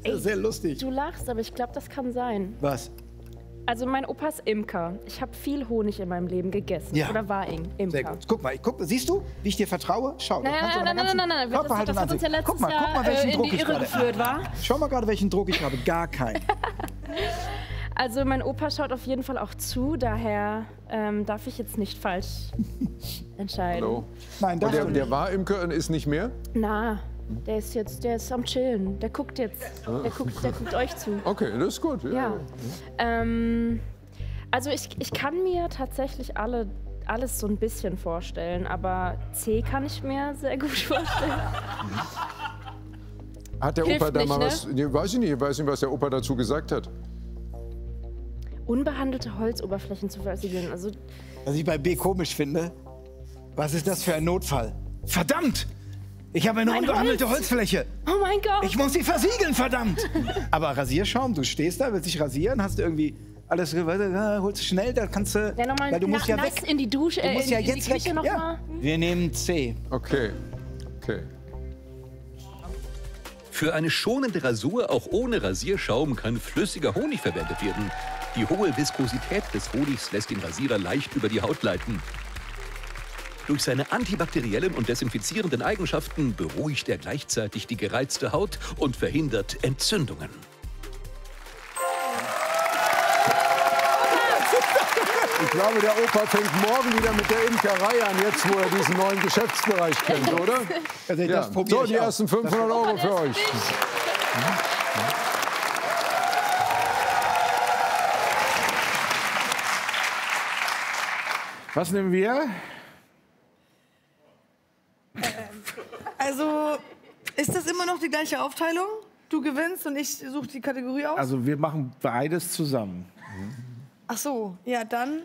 Das ist sehr lustig. Du lachst, aber ich glaube, das kann sein. Was? Also mein Opa ist Imker. Ich habe viel Honig in meinem Leben gegessen. Ja. Oder war Imker. Sehr gut. Guck mal, siehst du, wie ich dir vertraue? Schau, Nein. Das hat uns ja letztes Jahr welchen in Druck die ich Irre gerade geführt, wa? Schau mal gerade, welchen Druck ich habe. Gar keinen. Also mein Opa schaut auf jeden Fall auch zu, daher darf ich jetzt nicht falsch entscheiden. Hallo. Nein, Und der war Imker und ist nicht mehr? Na, der ist am Chillen. Der guckt jetzt. Der guckt euch zu. Okay, das ist gut. Ja. Also ich kann mir tatsächlich alles so ein bisschen vorstellen, aber C kann ich mir sehr gut vorstellen. Hat der Hilft Opa da nicht, mal ne? was? Ich weiß nicht, was der Opa dazu gesagt hat. Unbehandelte Holzoberflächen zu versiegeln. Also Was ich bei B komisch finde, was ist das für ein Notfall? Verdammt! Ich habe eine Mein unbehandelte Holz. Holzfläche. oh mein Gott! Ich muss sie versiegeln, verdammt! Aber Rasierschaum, du stehst da, willst dich rasieren, hast du irgendwie alles, holst schnell, da kannst du, Ja, nochmal weil du musst ja nass weg. in die Dusche, Du musst ja in die jetzt Küche weg. noch Ja. mal. Wir nehmen C. Okay. Für eine schonende Rasur, auch ohne Rasierschaum, kann flüssiger Honig verwendet werden. Die hohe Viskosität des Honigs lässt den Rasierer leicht über die Haut gleiten. Durch seine antibakteriellen und desinfizierenden Eigenschaften beruhigt er gleichzeitig die gereizte Haut und verhindert Entzündungen. Ich glaube, der Opa fängt morgen wieder mit der Imkerei an, jetzt wo er diesen neuen Geschäftsbereich kennt, oder? Also Ja. das probiere So, ich die auch. ersten 500 Euro für euch. Was nehmen wir? Also, ist das immer noch die gleiche Aufteilung? Du gewinnst und ich suche die Kategorie aus? Also wir machen beides zusammen. Ach so, ja, dann.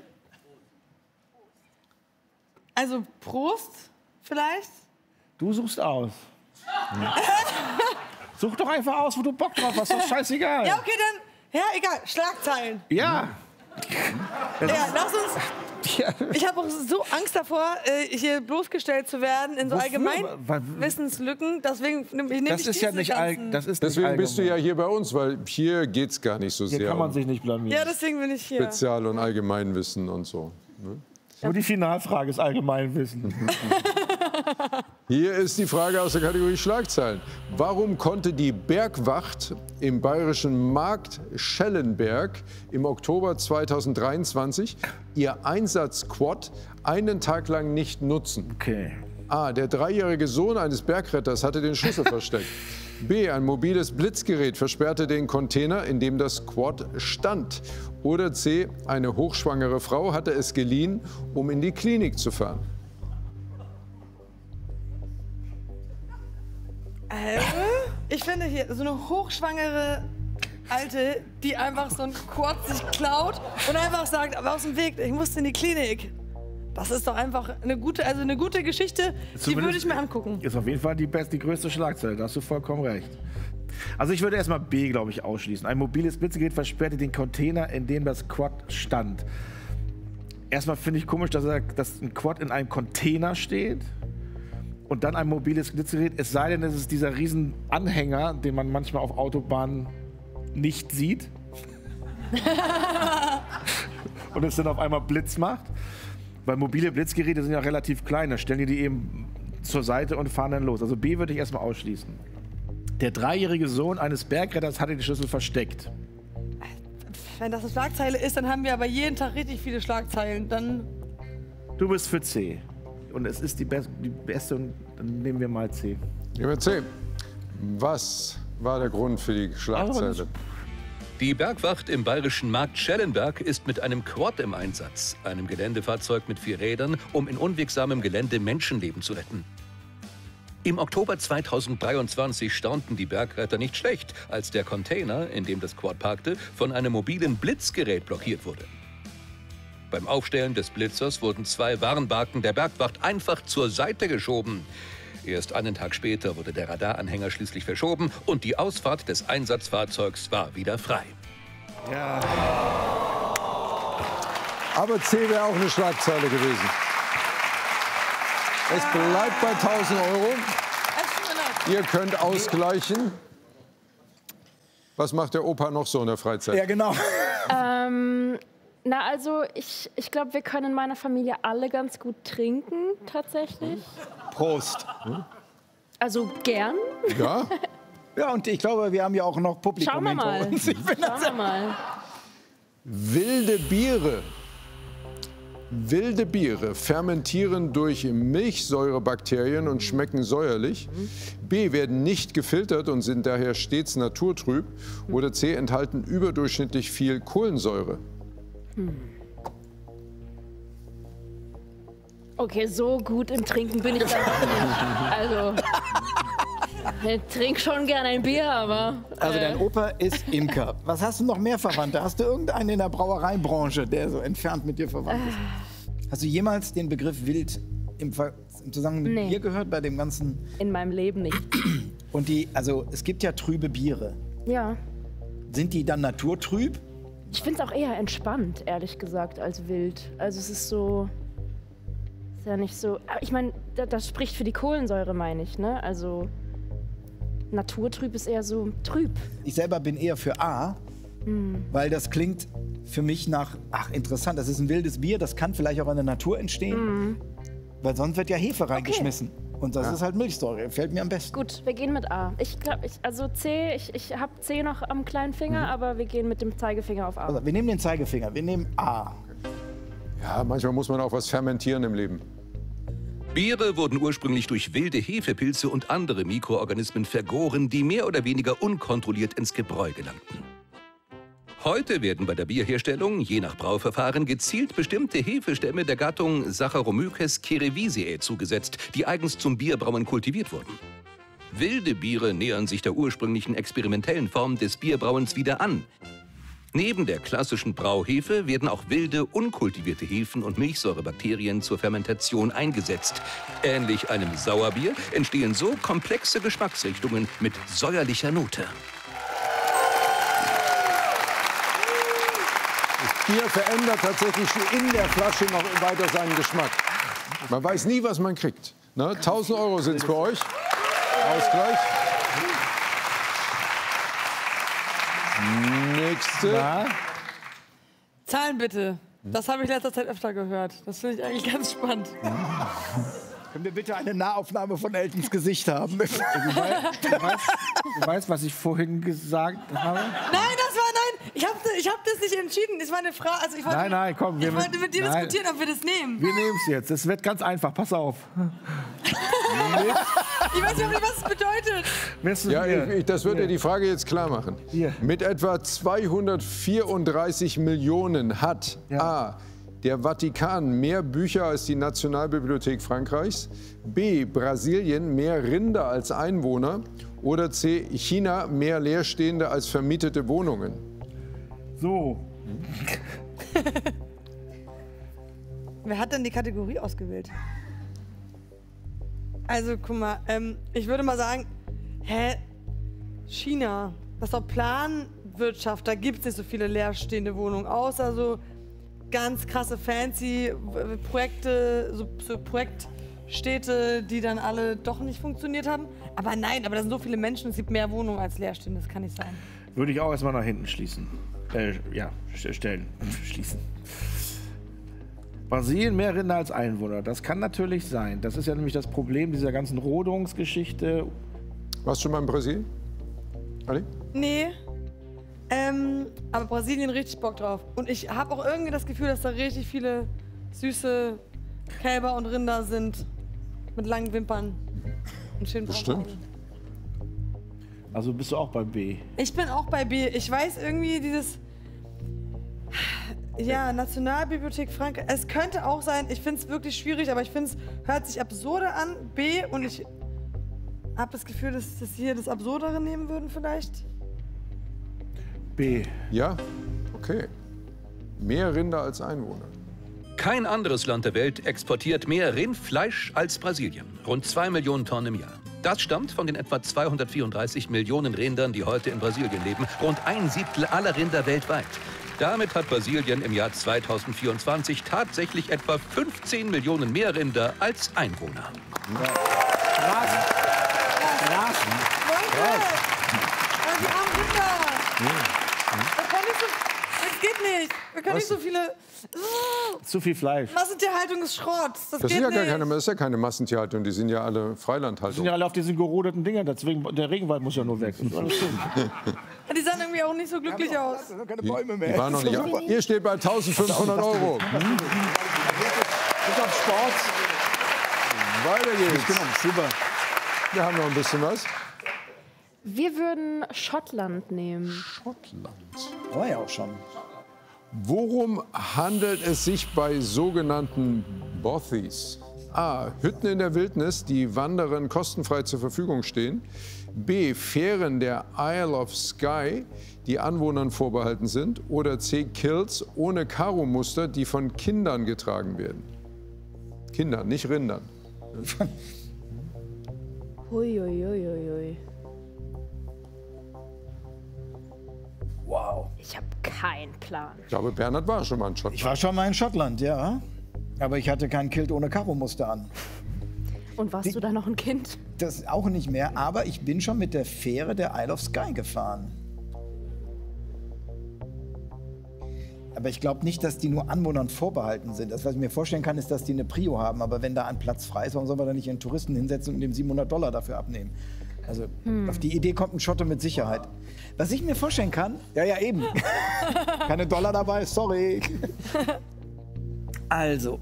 Also, Prost, vielleicht? Du suchst aus. Such doch einfach aus, wo du Bock drauf hast. Das ist doch scheißegal. Ja, okay, dann. Ja, egal. Schlagzeilen. Ja. Ja, lass uns. Ich habe auch so Angst davor, hier bloßgestellt zu werden in so Wofür? Allgemeinwissenslücken. Deswegen nehme ich Das ist ja nicht ganzen. Deswegen bist du ja hier bei uns, weil hier geht es gar nicht so Hier sehr kann man um sich nicht blamieren. Ja, deswegen bin ich hier. Spezial- und Allgemeinwissen und so. Nur die Finalfrage ist Allgemeinwissen. Hier ist die Frage aus der Kategorie Schlagzeilen. Warum konnte die Bergwacht im bayerischen Markt Schellenberg im Oktober 2023 ihr Einsatzquad einen Tag lang nicht nutzen? Okay. A. Der dreijährige Sohn eines Bergretters hatte den Schlüssel versteckt. B. Ein mobiles Blitzgerät versperrte den Container, in dem das Quad stand. Oder C. Eine hochschwangere Frau hatte es geliehen, um in die Klinik zu fahren. Ich finde hier so eine hochschwangere Alte, die einfach so ein Quad sich klaut und einfach sagt, aber aus dem Weg, ich muss in die Klinik. Das ist doch einfach eine gute Geschichte, die würde ich mir angucken. Ist auf jeden Fall die größte Schlagzeile, da hast du vollkommen recht. Also ich würde erstmal B, glaube ich, ausschließen. Ein mobiles Blitzgerät versperrte den Container, in dem das Quad stand. Erstmal finde ich komisch, dass ein Quad in einem Container steht und dann ein mobiles Blitzgerät, es sei denn, es ist dieser riesen Anhänger, den man manchmal auf Autobahnen nicht sieht. Und es dann auf einmal Blitz macht. Weil mobile Blitzgeräte sind ja relativ klein, da stellen die eben zur Seite und fahren dann los. Also B würde ich erstmal ausschließen. Der dreijährige Sohn eines Bergretters hatte den Schlüssel versteckt. Wenn das eine Schlagzeile ist, dann haben wir aber jeden Tag richtig viele Schlagzeilen. Dann Du bist für C. Und es ist die beste und dann nehmen wir mal C. Nehmen wir C. Was war der Grund für die Schlagzeile? Die Bergwacht im bayerischen Markt Schellenberg ist mit einem Quad im Einsatz, einem Geländefahrzeug mit 4 Rädern, um in unwegsamem Gelände Menschenleben zu retten. Im Oktober 2023 staunten die Bergretter nicht schlecht, als der Container, in dem das Quad parkte, von einem mobilen Blitzgerät blockiert wurde. Beim Aufstellen des Blitzers wurden 2 Warnbalken der Bergwacht einfach zur Seite geschoben. Erst einen Tag später wurde der Radaranhänger schließlich verschoben und die Ausfahrt des Einsatzfahrzeugs war wieder frei. Ja. Aber C wäre auch eine Schlagzeile gewesen. Es bleibt bei 1.000 Euro. Ihr könnt ausgleichen. Was macht der Opa noch so in der Freizeit? Ja, genau. Na, also ich glaube, wir können in meiner Familie alle ganz gut trinken, tatsächlich. Prost. Also gern. Ja? Ja, und ich glaube, wir haben ja auch noch Publikum Schauen wir hinter mal. uns. Schauen wir mal. Wilde Biere. Wilde Biere fermentieren durch Milchsäurebakterien und schmecken säuerlich. B, werden nicht gefiltert und sind daher stets naturtrüb. Oder C, enthalten überdurchschnittlich viel Kohlensäure. Okay, so gut im Trinken bin ich dann auch nicht. Also, ich trinke schon gerne ein Bier, aber... Also dein Opa ist Imker. Was hast du noch mehr Verwandte? Hast du irgendeinen in der Brauereibranche, der so entfernt mit dir verwandt ist? Hast du jemals den Begriff Wild im Zusammenhang mit Bier gehört bei dem ganzen... In meinem Leben nicht. Und also es gibt ja trübe Biere. Ja. Sind die dann naturtrüb? Ich finde es auch eher entspannt, ehrlich gesagt, als wild. Also es ist so... Ist ja nicht so... Ich meine, das spricht für die Kohlensäure, meine ich, ne? Also... Naturtrüb ist eher so trüb. Ich selber bin eher für A, weil das klingt für mich nach, ach interessant, das ist ein wildes Bier, das kann vielleicht auch in der Natur entstehen, weil sonst wird ja Hefe reingeschmissen. Und das ist halt Milchsäure, fällt mir am besten. Gut, wir gehen mit A. Ich glaube, also C, ich habe C noch am kleinen Finger, aber wir gehen mit dem Zeigefinger auf A. Also, wir nehmen den Zeigefinger, wir nehmen A. Ja, manchmal muss man auch was fermentieren im Leben. Biere wurden ursprünglich durch wilde Hefepilze und andere Mikroorganismen vergoren, die mehr oder weniger unkontrolliert ins Gebräu gelangten. Heute werden bei der Bierherstellung, je nach Brauverfahren, gezielt bestimmte Hefestämme der Gattung Saccharomyces cerevisiae zugesetzt, die eigens zum Bierbrauen kultiviert wurden. Wilde Biere nähern sich der ursprünglichen experimentellen Form des Bierbrauens wieder an. Neben der klassischen Brauhefe werden auch wilde, unkultivierte Hefen und Milchsäurebakterien zur Fermentation eingesetzt. Ähnlich einem Sauerbier entstehen so komplexe Geschmacksrichtungen mit säuerlicher Note. Das Bier verändert tatsächlich in der Flasche noch weiter seinen Geschmack. Man weiß nie, was man kriegt. Ne? 1.000 € sind es bei euch. Ausgleich. Nächste. Ja. Zahlen bitte. Das habe ich letzter Zeit öfter gehört. Das finde ich eigentlich ganz spannend. Können wir bitte eine Nahaufnahme von Eltons Gesicht haben? Du weißt, was ich vorhin gesagt habe? Nein, das war nein. Ich hab das nicht entschieden. Das war eine Frage. Also ich wollte, Nein, komm. ich wollte mit dir diskutieren, ob wir das nehmen. Wir nehmen es jetzt. Es wird ganz einfach. Pass auf. Ich weiß nicht, was es bedeutet. Ja, das wird dir die Frage jetzt klar machen. Hier. Mit etwa 234 Millionen hat A, der Vatikan mehr Bücher als die Nationalbibliothek Frankreichs, B, Brasilien mehr Rinder als Einwohner oder C, China mehr leerstehende als vermietete Wohnungen. So. Wer hat denn die Kategorie ausgewählt? Also, guck mal, ich würde mal sagen, China, das ist doch Planwirtschaft, da gibt es nicht so viele leerstehende Wohnungen, außer so ganz krasse fancy Projekte, so Projektstädte, die dann alle doch nicht funktioniert haben. Aber nein, aber da sind so viele Menschen, es gibt mehr Wohnungen als leerstehende, das kann nicht sein. Würde ich auch erstmal nach hinten schließen. Stellen. Schließen. Brasilien mehr Rinder als Einwohner. Das kann natürlich sein. Das ist ja nämlich das Problem dieser ganzen Rodungsgeschichte. Warst du schon mal in Brasilien? Ali? Nee. Aber Brasilien richtig Bock drauf. Und ich habe auch irgendwie das Gefühl, dass da richtig viele süße Kälber und Rinder sind. Mit langen Wimpern und schönen Bestimmt. Braunen. Also bist du auch bei B. Ich bin auch bei B. Ich weiß irgendwie dieses... Ja, Nationalbibliothek Frankreich. Es könnte auch sein, ich finde es wirklich schwierig, aber ich finde es hört sich absurder an. B. Und ich habe das Gefühl, dass sie hier das Absurdere nehmen würden vielleicht. B. Ja? Okay. Mehr Rinder als Einwohner. Kein anderes Land der Welt exportiert mehr Rindfleisch als Brasilien. Rund 2 Millionen Tonnen im Jahr. Das stammt von den etwa 234 Millionen Rindern, die heute in Brasilien leben. Rund 1/7 aller Rinder weltweit. Damit hat Brasilien im Jahr 2024 tatsächlich etwa 15 Millionen mehr Rinder als Einwohner. Die armen Rinder. nicht. Wir können nicht so viele... Zu viel Fleisch. Massentierhaltung ist Schrott. Das Das geht ist ja nicht. keine Massentierhaltung, die sind ja alle Die Freilandhaltung. sind ja alle auf diesen gerodeten Dingern, deswegen, der Regenwald muss ja nur weg. Das ist alles schön. Die sahen irgendwie auch nicht so glücklich aus. Keine Bäume mehr. Die waren noch nicht. Ihr steht bei 1.500 Euro. Bis auf Sport. Weiter geht's. Genau, super. Wir haben noch ein bisschen was. Wir würden Schottland nehmen. Schottland. War ja auch schon. Worum handelt es sich bei sogenannten Bothies? A. Hütten in der Wildnis, die Wanderern kostenfrei zur Verfügung stehen. B. Fähren der Isle of Skye, die Anwohnern vorbehalten sind. Oder C. Kilts ohne Karo-Muster, die von Kindern getragen werden. Kindern, nicht Rindern. Huiuiuiui. Wow. Ich habe keinen Plan. Ich glaube, Bernhard war schon mal in Ich Schottland. war schon mal in Schottland, ja. Aber ich hatte kein Kilt ohne Karo-Muster an. Und warst du da noch ein Kind? Das auch nicht mehr, aber ich bin schon mit der Fähre der Isle of Skye gefahren. Aber ich glaube nicht, dass die nur Anwohnern vorbehalten sind. Das, was ich mir vorstellen kann, ist, dass die eine Prio haben. Aber wenn da ein Platz frei ist, warum soll man da nicht einen Touristen hinsetzen und dem $700 dafür abnehmen? Also auf die Idee kommt ein Schotte mit Sicherheit. Was ich mir vorstellen kann, ja eben, keine Dollar dabei, sorry. Also,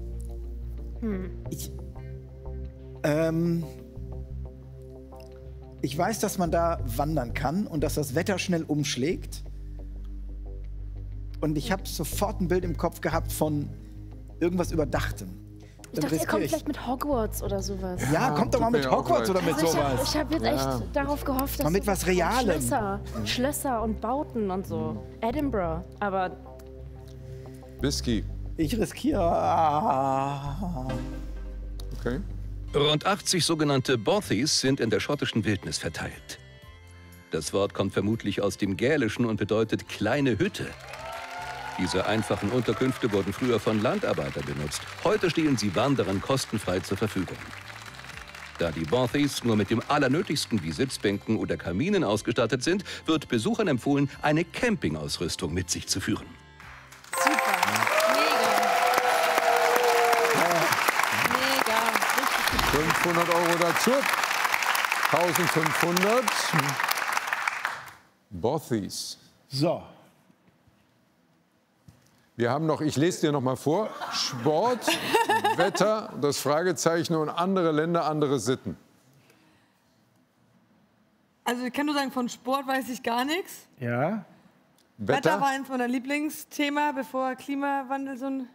ich weiß, dass man da wandern kann und dass das Wetter schnell umschlägt. Und ich habe sofort ein Bild im Kopf gehabt von irgendwas Überdachtem. Ich dachte, ihr kommt vielleicht mit Hogwarts oder sowas. Ja, kommt doch mal tut mir mit ja auch Hogwarts leid. oder mit Also sowas. ich hab jetzt echt darauf gehofft, dass Mal mit so was Realem. Schlösser und Bauten und so. Edinburgh. Aber Whisky. Ich riskiere. Okay. Rund 80 sogenannte Bothies sind in der schottischen Wildnis verteilt. Das Wort kommt vermutlich aus dem Gälischen und bedeutet kleine Hütte. Diese einfachen Unterkünfte wurden früher von Landarbeitern benutzt. Heute stehen sie Wanderern kostenfrei zur Verfügung. Da die Bothies nur mit dem Allernötigsten wie Sitzbänken oder Kaminen ausgestattet sind, wird Besuchern empfohlen, eine Campingausrüstung mit sich zu führen. Super. Mega. Richtig. 500 Euro dazu. 1500. Bothies. So, Wir haben noch, ich lese dir noch mal vor, Sport, Wetter, das Fragezeichen und andere Länder, andere Sitten. Also ich kann nur sagen, von Sport weiß ich gar nichts. ja. Wetter war eins meiner Lieblingsthemen, bevor Klimawandel so ein...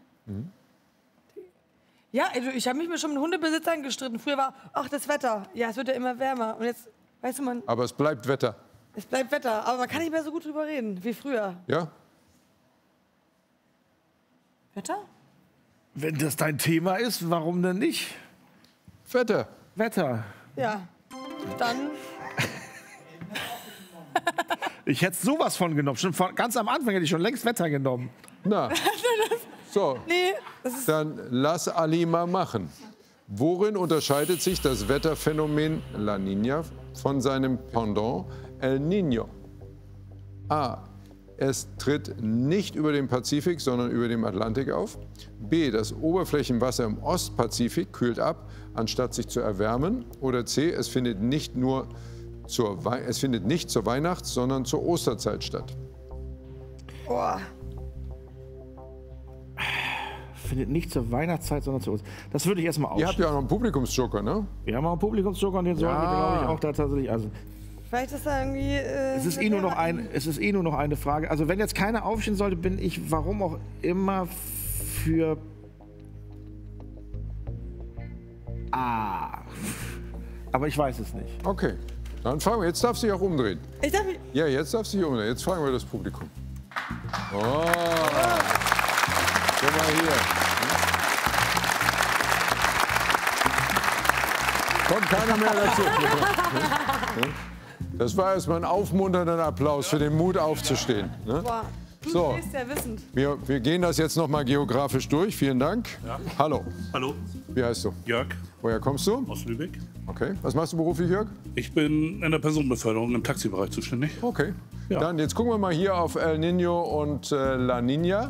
Ja, also ich habe mich schon mit Hundebesitzern gestritten. Früher war, ach, das Wetter. Ja, es wird ja immer wärmer. Und jetzt, weißt du, Aber es bleibt Wetter. es bleibt Wetter. Aber man kann nicht mehr so gut drüber reden wie früher. Ja? Wetter? Wenn das dein Thema ist, warum denn nicht? Wetter. Wetter. Ja. Dann... Ich hätte sowas von genommen. Schon ganz am Anfang hätte ich schon längst Wetter genommen. Na. So, Nee, das ist... dann lass Ali mal machen. Worin unterscheidet sich das Wetterphänomen La Niña von seinem Pendant El Niño? A. Es tritt nicht über den Pazifik, sondern über dem Atlantik auf. B. Das Oberflächenwasser im Ostpazifik kühlt ab, anstatt sich zu erwärmen. Oder C. Es findet nicht zur Weihnachts-, sondern zur Osterzeit statt. Boah. Findet nicht zur Weihnachtszeit, sondern zu uns. Das würde ich erstmal Ihr ausschließen. habt ja auch noch einen Publikumsjoker, ne? Wir haben auch einen Publikumsjoker und den sollten wir, glaube ich, auch da tatsächlich. Also, Vielleicht ist da irgendwie... es ist eh nur noch eine Frage. Also, wenn jetzt keiner aufstehen sollte, bin ich, warum auch immer, für A. Aber ich weiß es nicht. Okay, dann fragen wir. Jetzt darf sie auch umdrehen. Ich darf... Ja, jetzt darf sie umdrehen. Jetzt fragen wir das Publikum. Oh. Guck mal hier. Kommt keiner mehr dazu. Das war erstmal ein aufmunternder Applaus für den Mut aufzustehen. Ne? Boah. So, stehst ja wissend. wir gehen das jetzt noch mal geografisch durch. Vielen Dank. Ja. Hallo, Hallo, wie heißt du? Jörg Woher kommst du? aus Lübeck. Okay. Was machst du beruflich, Jörg? Ich bin in der Personenbeförderung im Taxibereich zuständig. Okay. Ja. Dann jetzt gucken wir mal hier auf El Niño und La Niña.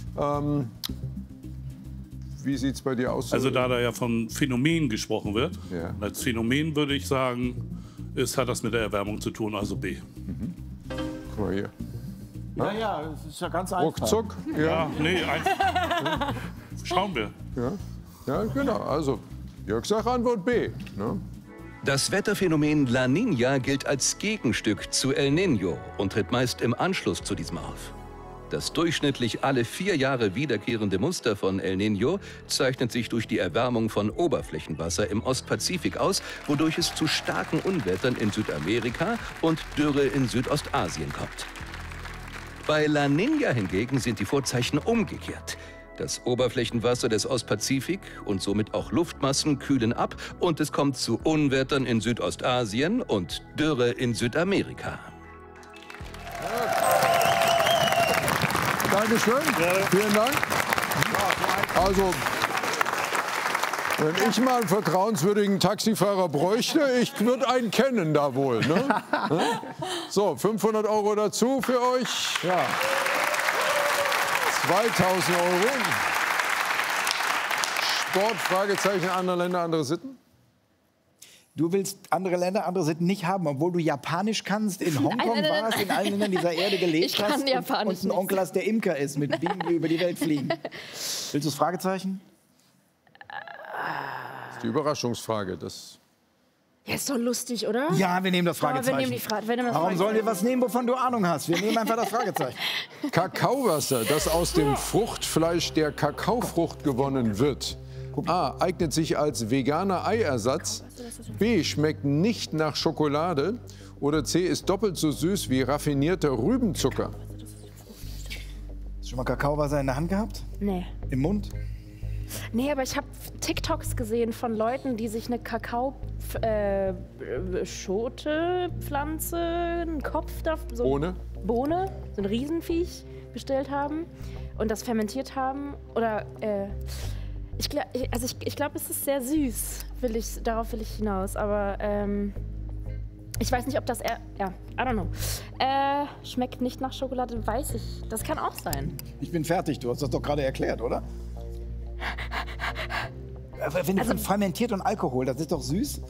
Wie sieht es bei dir aus? Also da ja von Phänomen gesprochen wird, Ja. als Phänomen würde ich sagen, hat das mit der Erwärmung zu tun, also B. Guck mal hier. Ja, das ist ja ganz einfach. Ruckzuck. Ja, nee, einfach. Schauen wir. Ja, genau. Also, Jörg sagt Antwort B. Ne? Das Wetterphänomen La Niña gilt als Gegenstück zu El Niño und tritt meist im Anschluss zu diesem auf. Das durchschnittlich alle 4 Jahre wiederkehrende Muster von El Niño zeichnet sich durch die Erwärmung von Oberflächenwasser im Ostpazifik aus, wodurch es zu starken Unwettern in Südamerika und Dürre in Südostasien kommt. Bei La Niña hingegen sind die Vorzeichen umgekehrt. Das Oberflächenwasser des Ostpazifik und somit auch Luftmassen kühlen ab und es kommt zu Unwettern in Südostasien und Dürre in Südamerika. Dankeschön. Vielen Dank. Also, wenn ich mal einen vertrauenswürdigen Taxifahrer bräuchte, ich würde einen kennen da wohl. Ne? So, 500 € dazu für euch. Ja. 2000 €. Sport, Fragezeichen, andere Länder, andere Sitten? Du willst andere Länder, andere Sitten nicht haben, obwohl du Japanisch kannst, in Hongkong warst, in allen Ländern dieser Erde gelebt Ich kann hast Japanisch und einen Onkel hast, der Imker ist, mit Bienen, die über die Welt fliegen. Willst du das Fragezeichen? Das ist die Überraschungsfrage. Das Ja, ist doch lustig, oder? Ja, wir nehmen das Aber Fragezeichen. wir nehmen das Warum sollen wir Fragezeichen. was nehmen, wovon du Ahnung hast? Wir nehmen einfach das Fragezeichen. Kakaowasser, das aus dem Fruchtfleisch der Kakaofrucht gewonnen wird. A. Eignet sich als veganer Eiersatz. B. Schmeckt nicht nach Schokolade. Oder C. Ist doppelt so süß wie raffinierter Rübenzucker. Hast du schon mal Kakaowasser in der Hand gehabt? Nee. Im Mund? Nee, aber ich habe TikToks gesehen von Leuten, die sich eine Kakao-Schote-Pflanze, einen Kopf da, so Ohne? Bohne, so ein Riesenviech bestellt haben und das fermentiert haben. Oder ich glaube, es ist sehr süß. Darauf will ich hinaus. Aber ich weiß nicht, ob das I don't know. Schmeckt nicht nach Schokolade, weiß ich. Das kann auch sein. Ich bin fertig, du hast das doch gerade erklärt, oder? Aber wenn du von fermentiert und Alkohol, das ist doch süß.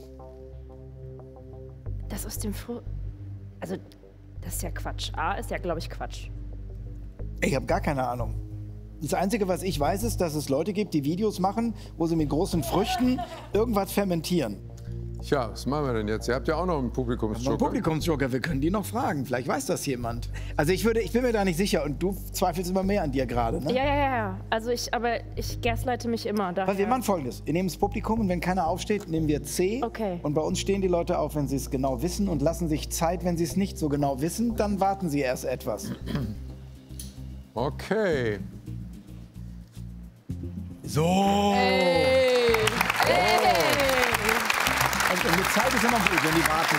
Das aus dem Also, das ist ja Quatsch. A ist ja, glaube ich, Quatsch. Ich habe gar keine Ahnung. Das Einzige, was ich weiß, ist, dass es Leute gibt, die Videos machen, wo sie mit großen Früchten irgendwas fermentieren. Tja, was machen wir denn jetzt? Ihr habt ja auch noch einen Noch Publikumsjoker. ein Publikumsjoker, wir können die noch fragen. Vielleicht weiß das jemand. Also ich bin mir da nicht sicher und du zweifelst immer mehr an dir gerade, ne? Ja. Also aber ich gaslighte mich immer. Daher. Also wir machen Folgendes. Wir nehmen das Publikum und wenn keiner aufsteht, nehmen wir C. Okay. Und bei uns stehen die Leute auf, wenn sie es genau wissen und lassen sich Zeit, wenn sie es nicht so genau wissen, dann warten sie erst etwas. Okay. So. Hey. Und die Zeit ist immer gut, wenn die warten.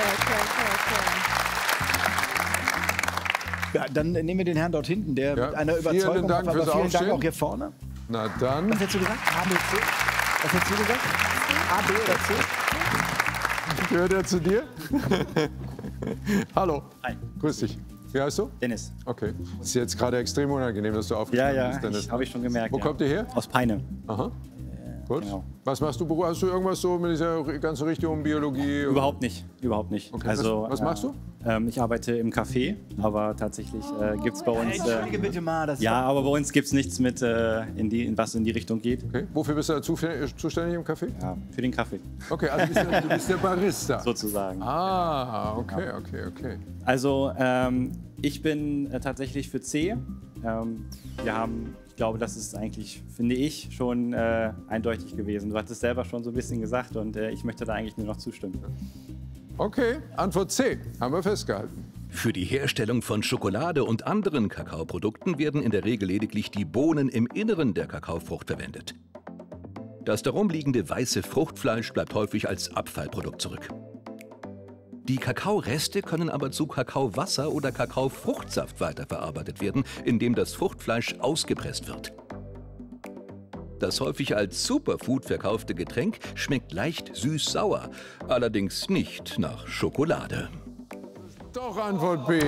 Okay. Ja, dann nehmen wir den Herrn dort hinten, der Ja, mit einer vielen Überzeugung Dank aber fürs vielen Dank Aufstehen. auch hier vorne. Na dann. Was hättest du gesagt? A, B, C? Was hättest du gesagt? A, B oder C? Gehört er zu dir? Hallo. Hi. Grüß dich. Wie heißt du? Dennis. Okay. Ist jetzt gerade extrem unangenehm, dass du aufgestanden bist, Dennis. Habe ich schon gemerkt. Wo ja. kommt ihr her? Aus Peine. Aha. Gut. Genau. Was machst du? Hast du irgendwas so mit dieser ganzen Richtung Biologie? Überhaupt nicht. Überhaupt nicht. Okay. Also, Was machst du? Ich arbeite im Café, aber tatsächlich gibt es bei uns. Entschuldige bitte mal. Das Ja, aber bei uns gibt es nichts mit, was in die Richtung geht. Okay. Wofür bist du zuständig im Café? Ja, für den Kaffee Okay, also du bist der Barista. sozusagen. Ah, okay. Also ich bin tatsächlich für C. Wir haben, ich glaube, das ist eigentlich, finde ich, schon eindeutig gewesen. Du hattest es selber schon so ein bisschen gesagt und ich möchte da eigentlich nur noch zustimmen. Okay, Antwort C. Haben wir festgehalten. Für die Herstellung von Schokolade und anderen Kakaoprodukten werden in der Regel lediglich die Bohnen im Inneren der Kakaofrucht verwendet. Das darum liegende weiße Fruchtfleisch bleibt häufig als Abfallprodukt zurück. Die Kakaoreste können aber zu Kakaowasser oder Kakaofruchtsaft weiterverarbeitet werden, indem das Fruchtfleisch ausgepresst wird. Das häufig als Superfood verkaufte Getränk schmeckt leicht süß-sauer, allerdings nicht nach Schokolade. Doch Antwort B.